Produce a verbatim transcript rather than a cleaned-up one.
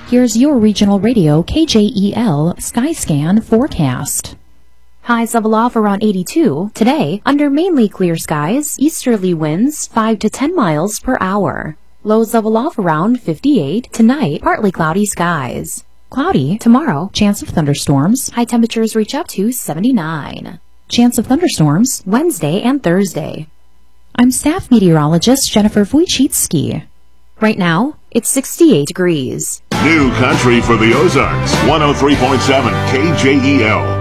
Here's your regional radio K J E L Skyscan forecast. Highs level off around eighty-two. Today, under mainly clear skies, easterly winds five to ten miles per hour. Lows level off around fifty-eight. Tonight, partly cloudy skies. Cloudy tomorrow, chance of thunderstorms. High temperatures reach up to seventy-nine. Chance of thunderstorms Wednesday and Thursday. I'm staff meteorologist Jennifer Wojcicki. Right now, it's sixty-eight degrees. New country for the Ozarks, one oh three point seven K J E L.